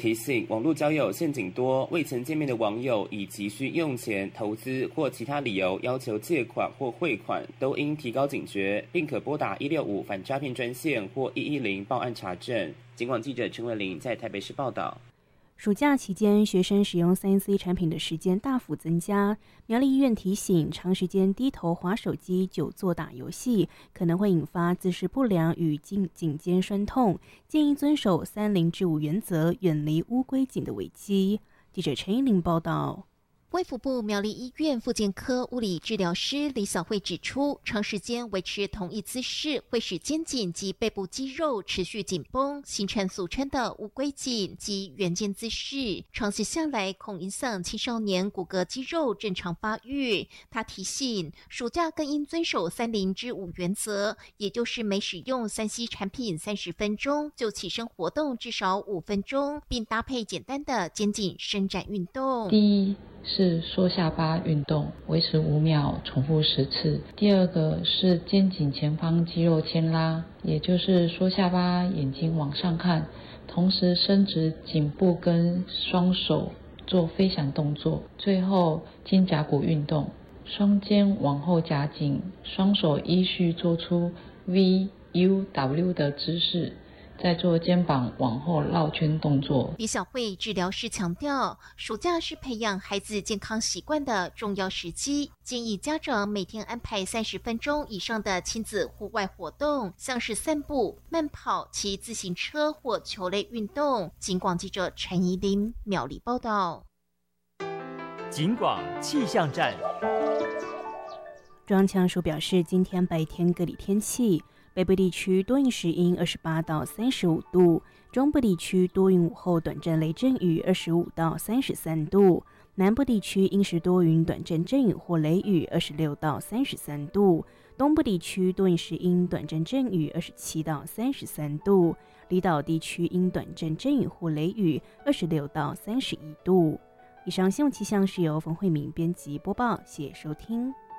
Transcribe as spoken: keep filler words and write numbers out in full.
提醒，网络交友陷阱多，未曾见面的网友以急需用钱、投资或其他理由要求借款或汇款，都应提高警觉，并可拨打一六五反诈骗专线或一一零报案查证。警广记者陈伟玲在台北市报道。 暑假期间，学生使用 三 C 产品的时间大幅增加。苗栗医院提醒，长时间低头滑手机、久坐打游戏，可能会引发姿势不良与颈颈肩酸痛，建议遵守三零至五原则，远离乌龟颈的危机。记者陈依玲报道。 卫福部苗栗医院复健科物理治疗师李小慧指出，长时间维持同一姿势会使肩颈及背部肌肉持续紧绷，形成俗称的乌龟颈及圆肩姿势，长期下来恐影响青少年骨骼肌肉正常发育。他提醒，暑假更应遵守三零至五原则，也就是每使用三 C 产品三十分钟就起身活动至少五分钟，并搭配简单的肩颈伸展运动。 第一是缩下巴运动，维持五秒，重复十次。第二个是肩颈前方肌肉牵拉，也就是缩下巴，眼睛往上看，同时伸直颈部跟双手做飞翔动作。最后肩胛骨运动，双肩往后夹紧，双手依序做出 V U W 的姿势，再做肩膀往后绕圈动作。 李小慧治疗师强调，暑假是培养孩子健康习惯的重要时机，建议家长每天安排三十分钟以上的亲子户外活动，像是散步、慢跑、骑自行车或球类运动。警广记者陈怡琳苗栗报道。 警广气象站。 中央气象署表示，今天白天各地天气。北部地区多云时阴，二十八到三十五度；中部地区多云，午后短暂雷阵雨，二十五到三十三度；南部地区阴时多云，短暂阵雨或雷雨，二十六到三十三度；东部地区多云时阴，短暂阵雨，二十七到三十三度；离岛地区阴短暂阵雨或雷雨，二十六到三十一度。以上新闻气象是由冯慧敏编辑播报，谢谢收听。